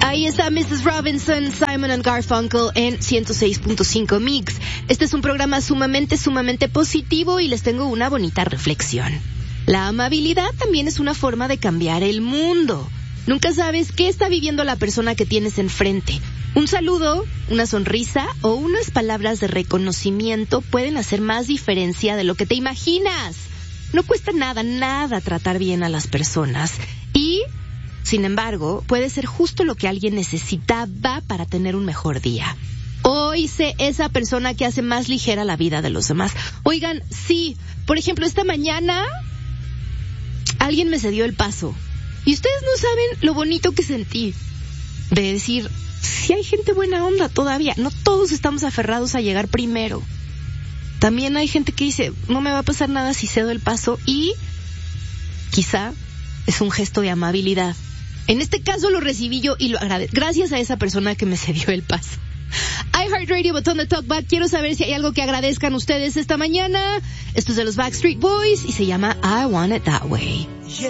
Ahí está Mrs. Robinson, Simon and Garfunkel en 106.5 Mix. Este es un programa sumamente positivo y les tengo una bonita reflexión. La amabilidad también es una forma de cambiar el mundo. Nunca sabes qué está viviendo la persona que tienes enfrente. Un saludo, una sonrisa o unas palabras de reconocimiento pueden hacer más diferencia de lo que te imaginas. No cuesta nada tratar bien a las personas y, sin embargo, puede ser justo lo que alguien necesitaba para tener un mejor día. Hoy sé esa persona que hace más ligera la vida de los demás. Oigan, sí, por ejemplo, esta mañana alguien me cedió el paso. Y ustedes no saben lo bonito que sentí de decir, sí hay gente buena onda todavía. No todos estamos aferrados a llegar primero. También hay gente que dice, no me va a pasar nada si cedo el paso. Y quizá es un gesto de amabilidad. En este caso lo recibí yo y lo agradezco. Gracias a esa persona que me cedió el paso. iHeartRadio, botón de talkback. Quiero saber si hay algo que agradezcan ustedes esta mañana. Esto es de los Backstreet Boys y se llama I Want It That Way.